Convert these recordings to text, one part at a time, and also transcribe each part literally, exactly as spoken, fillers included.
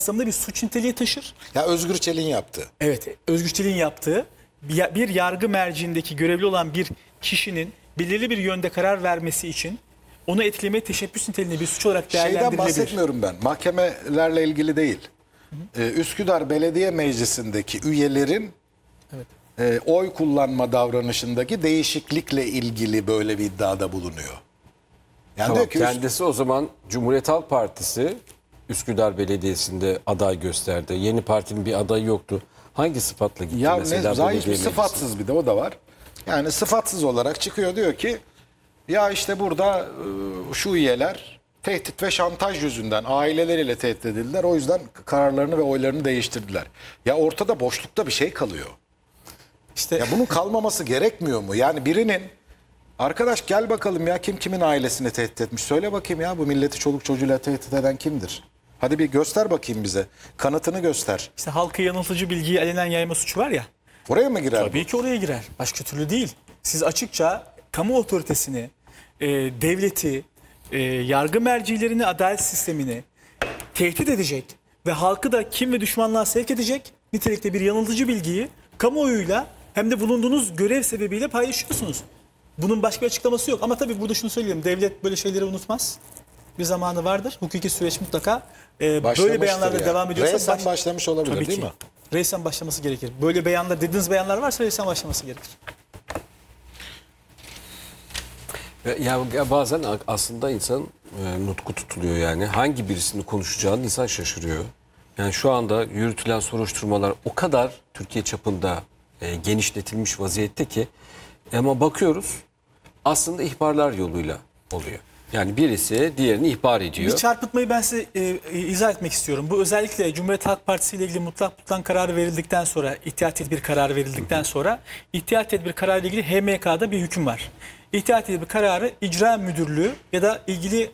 kapsamında bir suç niteliği taşır. Ya Özgür Çelik'in yaptığı. Evet, Özgür Çelik'in yaptığı bir bir yargı merciindeki görevli olan bir kişinin belirli bir yönde karar vermesi için onu etkilemeye teşebbüs niteliğinde bir suç olarak Şeyden değerlendirilebilir. bahsetmiyorum ben. Mahkemelerle ilgili değil. Ee, Üsküdar Belediye Meclisi'ndeki üyelerin Evet. e, oy kullanma davranışındaki değişiklikle ilgili böyle bir iddiada bulunuyor. Yani Tamam, diyor ki Üsk- kendisi o zaman Cumhuriyet Halk Partisi Üsküdar Belediyesi'nde aday gösterdi. Yeni Parti'nin bir adayı yoktu. Hangi sıfatla gitti ya mesela? ne, zahir belediye bir sıfatsız bir de o da var. Yani sıfatsız olarak çıkıyor diyor ki ya işte burada e, şu üyeler tehdit ve şantaj yüzünden aileleriyle tehdit edildiler. O yüzden kararlarını ve oylarını değiştirdiler. Ya ortada boşlukta bir şey kalıyor. İşte Ya bunun kalmaması gerekmiyor mu? Yani birinin arkadaş gel bakalım ya kim kimin ailesini tehdit etmiş. Söyle bakayım ya bu milleti çoluk çocuğuyla tehdit eden kimdir? Hadi bir göster bakayım bize. Kanıtını göster. işte halka yanıltıcı bilgiyi alenen yayma suçu var ya. Oraya mı girer Tabii ki oraya girer. Başka türlü değil. Siz açıkça kamu otoritesini, e, devleti, e, yargı mercilerini, adalet sistemini tehdit edecek ve halkı da kim ve düşmanlığa sevk edecek nitelikte bir yanıltıcı bilgiyi kamuoyuyla hem de bulunduğunuz görev sebebiyle paylaşıyorsunuz. Bunun başka bir açıklaması yok. Ama tabii burada şunu söyleyeyim. Devlet böyle şeyleri unutmaz. Bir zamanı vardır. Hukuki süreç mutlaka e, böyle Başlamıştır beyanlarda ya. devam ediyorsa Reysen baş- başlamış olabilir Tabii değil ki. mi? Reysen başlaması gerekir. Böyle beyanlar, dediğiniz beyanlar varsa reysen başlaması gerekir. Ya, ya bazen aslında insan e, nutku tutuluyor yani. Hangi birisini konuşacağını insan şaşırıyor. Yani şu anda yürütülen soruşturmalar o kadar Türkiye çapında e, genişletilmiş vaziyette ki ama bakıyoruz aslında ihbarlar yoluyla oluyor. Yani birisi diğerini ihbar ediyor. Bir çarpıtmayı ben size e, izah etmek istiyorum. Bu özellikle Cumhuriyet Halk Partisi ile ilgili mutlak tutuklan kararı verildikten sonra, ihtiyat tedbir kararı verildikten sonra ihtiyat tedbir kararı ile ilgili H M K'da bir hüküm var. İhtiyat tedbir kararı icra müdürlüğü ya da ilgili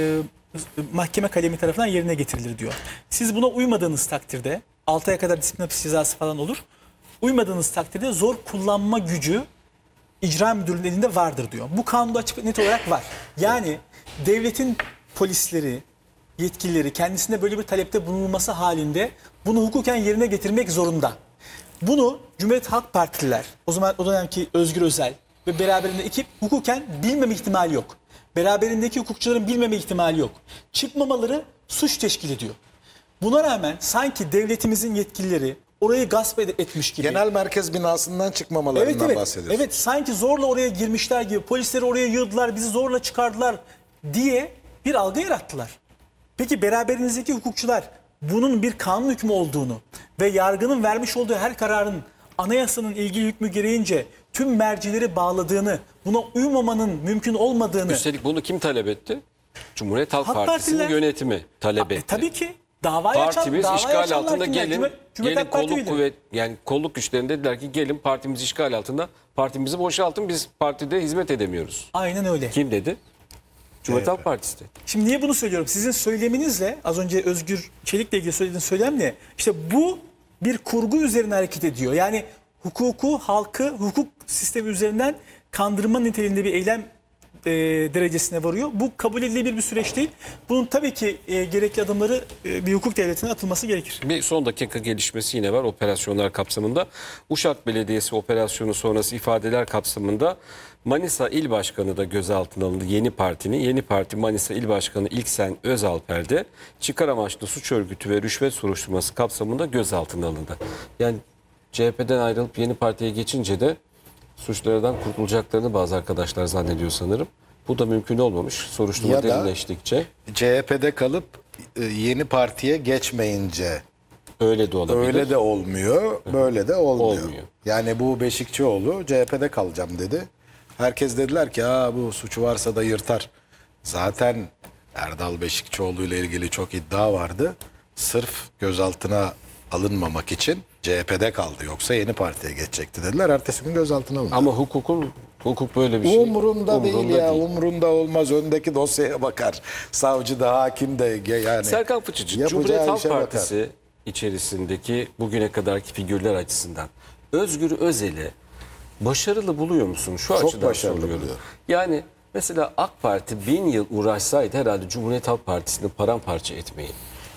e, mahkeme kalemi tarafından yerine getirilir diyor. Siz buna uymadığınız takdirde altı aya kadar disiplin hapis cezası falan olur. Uymadığınız takdirde zor kullanma gücü İcra müdürlüğünün elinde vardır diyor. Bu kanunda açık net olarak var. Yani devletin polisleri, yetkilileri kendisine böyle bir talepte bulunulması halinde bunu hukuken yerine getirmek zorunda. Bunu Cumhuriyet Halk Partililer, o zaman o dönemki Özgür Özel ve beraberinde ekip hukuken bilmeme ihtimali yok. Beraberindeki hukukçuların bilmeme ihtimali yok. Çıkmamaları suç teşkil ediyor. Buna rağmen sanki devletimizin yetkilileri orayı gasp etmiş gibi. Genel merkez binasından çıkmamalarından Evet evet. bahsediyorsun. Evet sanki zorla oraya girmişler gibi polisleri oraya yığdılar bizi zorla çıkardılar diye bir algı yarattılar. Peki beraberinizdeki hukukçular bunun bir kanun hükmü olduğunu ve yargının vermiş olduğu her kararın anayasanın ilgili hükmü gereğince tüm mercileri bağladığını, buna uymamanın mümkün olmadığını... Üstelik bunu kim talep etti? Cumhuriyet Halk, Halk Partisi'nin Partililer. yönetimi talep E, etti. tabii ki davayı açan, Partimiz davayı işgal açanlar altında kimler? gelin, Cumhuriyet- Cumhuriyet gelin Halk Parti kolluk üyeleri. kuvvet yani kolluk güçlerinde dediler ki gelin partimiz işgal altında, partimizi boşaltın, biz partide hizmet edemiyoruz. Aynen öyle. Kim dedi? Cumhuriyet Halk Partisi dedi. Şimdi niye bunu söylüyorum? Sizin söyleminizle az önce Özgür Çelik'le ilgili söylediğiniz söylemle işte bu bir kurgu üzerine hareket ediyor. Yani hukuku, halkı, hukuk sistemi üzerinden kandırma niteliğinde bir eylem e, derecesine varıyor. Bu kabul edilebilir bir süreç değil. Bunun tabii ki e, gerekli adımları e, bir hukuk devletine atılması gerekir. Bir son dakika gelişmesi yine var operasyonlar kapsamında. Uşak Belediyesi operasyonu sonrası ifadeler kapsamında Manisa İl Başkanı da gözaltına alındı. Yeni Parti'nin, Yeni Parti Manisa İl Başkanı İlksen Özalper de çıkar amaçlı suç örgütü ve rüşvet soruşturması kapsamında gözaltına alındı. Yani C H P'den ayrılıp Yeni Parti'ye geçince de suçlardan kurtulacaklarını bazı arkadaşlar zannediyor sanırım. Bu da mümkün olmamış. Soruşturma Ya da- derinleştikçe C H P'de kalıp e, yeni partiye geçmeyince öyle de olabilir. öyle de olmuyor, böyle de olmuyor. Olmuyor. Yani bu Beşikçioğlu C H P'de kalacağım dedi. Herkes dediler ki ha bu suçu varsa da yırtar. Zaten Erdal Beşikçioğlu ile ilgili çok iddia vardı. Sırf gözaltına alınmamak için C H P'de kaldı. Yoksa yeni partiye geçecekti dediler. Ertesi gün gözaltına alındı. Ama hukukun hukuk böyle bir şey. Umrunda değil Umrunda ya, değil. umrunda olmaz. Öndeki dosyaya bakar. Savcı da, hakim de yani. Serkan Fıçıcı, yapacağı Cumhuriyet Halk işe Partisi bakar. içerisindeki bugüne kadarki figürler açısından Özgür Özel'i başarılı buluyor musun? Şu Çok açıdan başarılı soruyorum. buluyor. Yani mesela AK Parti bin yıl uğraşsaydı herhalde Cumhuriyet Halk Partisi'ni paramparça etmeyi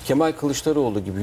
Kemal Kılıçdaroğlu gibi